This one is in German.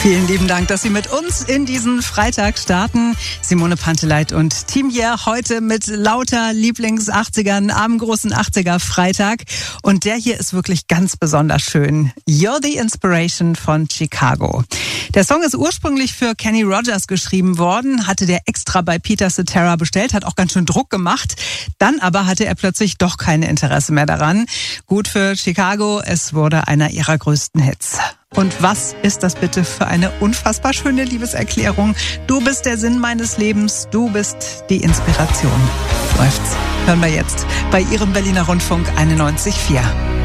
Vielen lieben Dank, dass Sie mit uns in diesen Freitag starten. Simone Panteleit und Team hier heute mit lauter Lieblings-80ern am großen 80er-Freitag. Und der hier ist wirklich ganz besonders schön. You're the Inspiration von Chicago. Der Song ist ursprünglich für Kenny Rogers geschrieben worden, hatte der extra bei Peter Cetera bestellt, hat auch ganz schön Druck gemacht. Dann aber hatte er plötzlich doch kein Interesse mehr daran. Gut für Chicago, es wurde einer ihrer größten Hits. Und was ist das bitte für eine unfassbar schöne Liebeserklärung? Du bist der Sinn meines Lebens, du bist die Inspiration. Läuft's. Hören wir jetzt bei Ihrem Berliner Rundfunk 91.4.